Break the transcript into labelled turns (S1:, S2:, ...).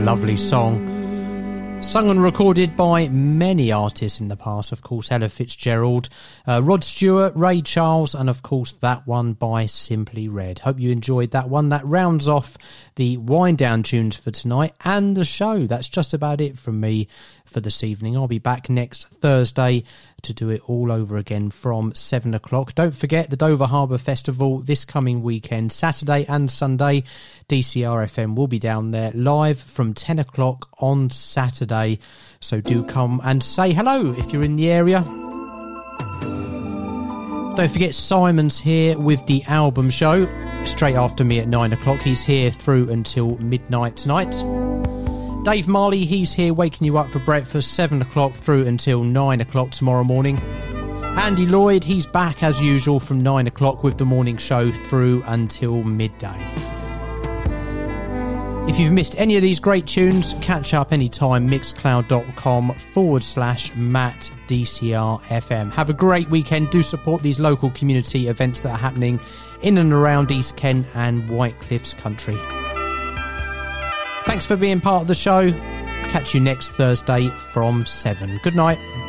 S1: lovely song. Sung and recorded by many artists in the past, of course, Ella Fitzgerald, Rod Stewart, Ray Charles, and of course that one by Simply Red. Hope you enjoyed that one. That rounds off the wind down tunes for tonight and the show. That's just about it from me for this evening. I'll be back next Thursday to do it all over again from 7 o'clock. Don't forget the Dover Harbour Festival this coming weekend, Saturday and Sunday. DCR FM will be down there live from 10 o'clock on Saturday. So do come and say hello if you're in the area. Don't forget Simon's here with the album show straight after me at 9 o'clock. He's here through until midnight tonight. Dave Marley, he's here waking you up for breakfast 7 o'clock through until 9 o'clock tomorrow morning. Andy Lloyd, he's back as usual from 9 o'clock with the morning show through until midday. If you've missed any of these great tunes, catch up anytime, mixcloud.com/MattDCRFM. Have a great weekend. Do support these local community events that are happening in and around East Kent and White Cliffs country. Thanks for being part of the show. Catch you next Thursday from 7. Good night.